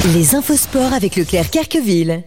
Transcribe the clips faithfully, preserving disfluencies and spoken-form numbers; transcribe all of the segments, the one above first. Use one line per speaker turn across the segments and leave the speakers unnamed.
Les infos sport avec Leclerc Carqueville.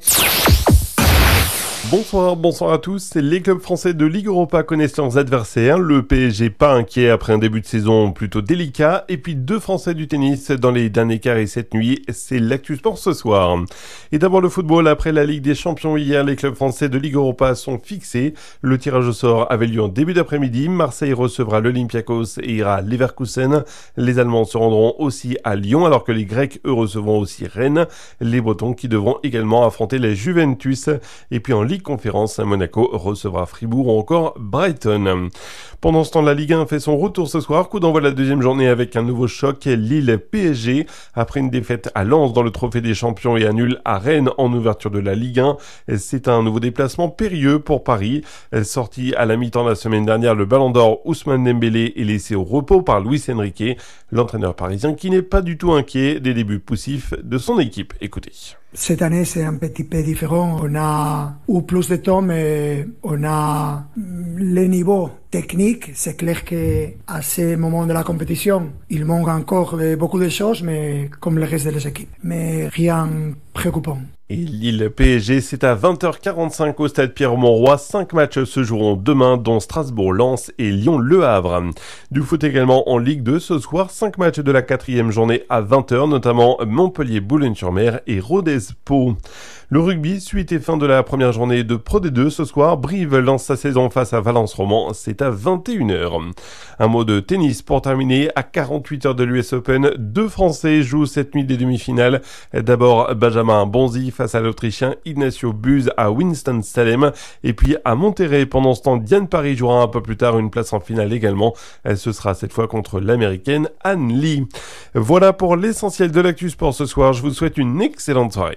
Bonsoir, bonsoir à tous. Les clubs français de Ligue Europa connaissent leurs adversaires. Le P S G pas inquiet après un début de saison plutôt délicat. Et puis deux Français du tennis dans les derniers quarts et cette nuit. C'est l'actu sport ce soir. Et d'abord le football. Après la Ligue des Champions hier, les clubs français de Ligue Europa sont fixés. Le tirage au sort avait lieu en début d'après-midi. Marseille recevra l'Olympiakos et ira à Leverkusen. Les Allemands se rendront aussi à Lyon alors que les Grecs, eux, recevront aussi Rennes. Les Bretons qui devront également affronter les Juventus. Et puis en Ligue Conférence, Monaco recevra Fribourg ou encore Brighton. Pendant ce temps, la Ligue un fait son retour ce soir. Coup d'envoi de la deuxième journée avec un nouveau choc. Lille-P S G. Après une défaite à Lens dans le Trophée des Champions et un nul à Rennes en ouverture de la Ligue un, c'est un nouveau déplacement périlleux pour Paris. Sorti à la mi-temps la semaine dernière, le Ballon d'Or Ousmane Dembélé est laissé au repos par Luis Enrique, l'entraîneur parisien qui n'est pas du tout inquiet des débuts poussifs de son équipe. Écoutez.
Cette année, c'est un petit peu différent. On a eu plus de temps, mais on a le niveau technique. C'est clair qu'à ce moment de la compétition, il manque encore beaucoup de choses, mais comme le reste des équipes. Mais rien de préoccupant.
Et Lille-P S G, c'est à vingt heures quarante-cinq au stade Pierre-Mauroy. Cinq matchs se joueront demain, dont Strasbourg-Lens et Lyon-Le Havre. Du foot également en Ligue deux ce soir. Cinq matchs de la quatrième journée à vingt heures, notamment Montpellier-Boulogne-sur-Mer et Rodez-Pau. Le rugby, suite et fin de la première journée de Pro D deux ce soir. Brive lance sa saison face à Valence-Roman. C'est à vingt et une heures. Un mot de tennis pour terminer. À quarante-huit heures de l'U S Open, deux Français jouent cette nuit des demi-finales. D'abord, Benjamin Bonzi face à l'Autrichien Ignacio Buse à Winston-Salem. Et puis à Monterrey, pendant ce temps, Diane Paris jouera un peu plus tard une place en finale également. Ce sera cette fois contre l'Américaine Anne Lee. Voilà pour l'essentiel de l'actu sport ce soir. Je vous souhaite une excellente soirée.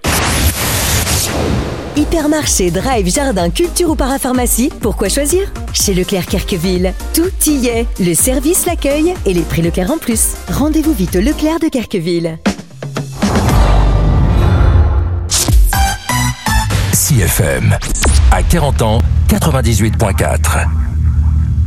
Hypermarché, drive, jardin, culture ou parapharmacie, pourquoi choisir? Chez Leclerc Carqueville, tout y est. Le service, l'accueil et les prix Leclerc en plus. Rendez-vous vite au Leclerc de Carqueville.
C F M, à quarante ans, quatre-vingt-dix-huit virgule quatre.